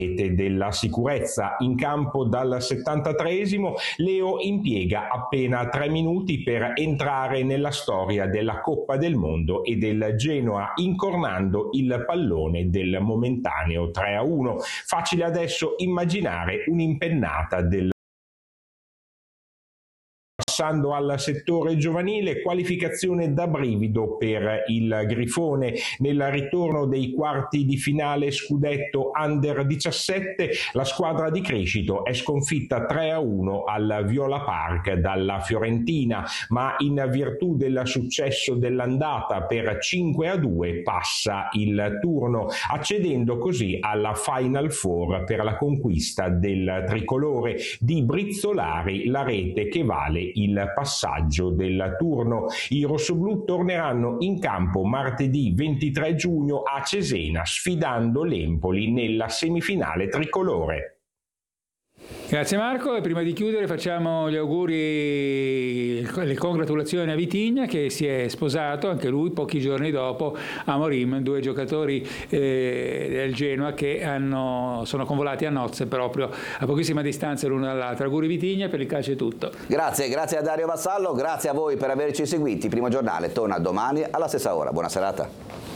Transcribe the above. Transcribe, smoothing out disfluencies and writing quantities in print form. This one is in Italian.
della sicurezza in campo dal 73esimo, Leo impiega appena 3 minuti per entrare nella storia della Coppa del Mondo e del Genoa, incornando il pallone del momentaneo 3-1. Facile adesso immaginare un'impennata del Passando al settore giovanile, qualificazione da brivido per il Grifone nel ritorno dei quarti di finale scudetto Under 17. La squadra di Crescito è sconfitta 3-1 al Viola Park dalla Fiorentina, ma in virtù del successo dell'andata per 5-2 passa il turno, accedendo così alla Final Four per la conquista del tricolore. Di Brizzolari la rete che vale il passaggio del turno. I rossoblù torneranno in campo martedì 23 giugno a Cesena, sfidando l'Empoli nella semifinale tricolore. Grazie Marco, e prima di chiudere facciamo gli auguri, le congratulazioni a Vitigna, che si è sposato anche lui pochi giorni dopo Amorim, 2 giocatori del Genoa che sono convolati a nozze proprio a pochissima distanza l'uno dall'altro. Auguri Vitigna, per il calcio è tutto. Grazie a Dario Vassallo, grazie a voi per averci seguiti. Primo Giornale torna domani alla stessa ora. Buona serata.